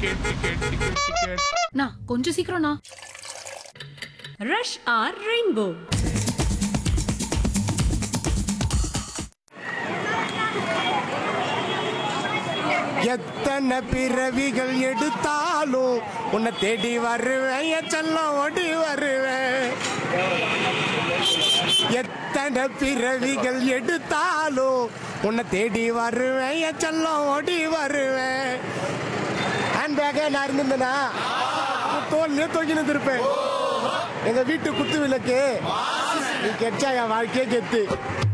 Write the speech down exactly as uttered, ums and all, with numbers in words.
Ticket ticket ticket ticket. நா கொஞ்சம் சீக்கிரம் நா. Rush R rainbow. எத்தனை பிறவிகள் எடுத்தாலும் உன்னை தேடி வருவேன், என் செல்லம் ஓடி வருவேன். எத்தனை பிறவிகள் எடுத்தாலும் உன்னை தேடி வருவேன், என் செல்லம் ஓடி வருவேன். ஹேண்ட் பேக்கே நான் இருந்திருந்தேனா தோல்லையே தொங்கி நின்றுருப்பேன். எங்க வீட்டு குத்து விளக்கு நீ கெச்சா என் வாழ்க்கையே கெத்து.